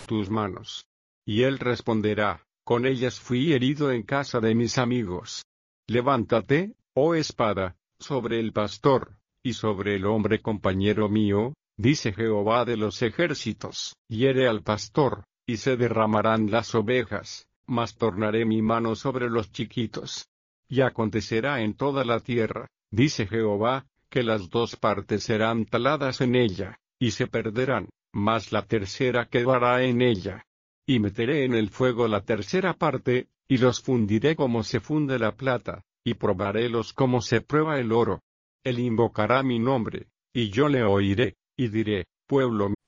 tus manos. Y él responderá, con ellas fui herido en casa de mis amigos. Levántate, oh espada, sobre el pastor, y sobre el hombre compañero mío, dice Jehová de los ejércitos. Hiere al pastor, y se derramarán las ovejas, mas tornaré mi mano sobre los chiquitos. Y acontecerá en toda la tierra, dice Jehová, que las dos partes serán taladas en ella, y se perderán, mas la tercera quedará en ella. Y meteré en el fuego la tercera parte, y los fundiré como se funde la plata, y probarélos como se prueba el oro. Él invocará mi nombre, y yo le oiré, y diré, pueblo